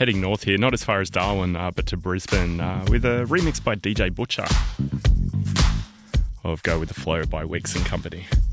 heading north here, not as far as Darwin, but to Brisbane, with a remix by DJ Butcher of Go With The Flow by Weeks and Company.